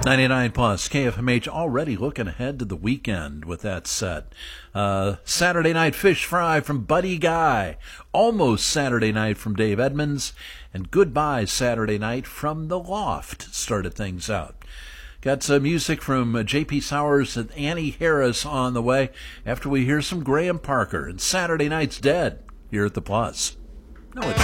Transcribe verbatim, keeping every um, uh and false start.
ninety-nine plus K F M H already looking ahead to the weekend with that set. Uh, Saturday Night Fish Fry from Buddy Guy. Almost Saturday Night from Dave Edmonds. And Goodbye Saturday Night from The Loft started things out. Got some music from uh, J P Sowers and Annie Harris on the way after we hear some Graham Parker and Saturday Night's Dead here at the Plus. No, it's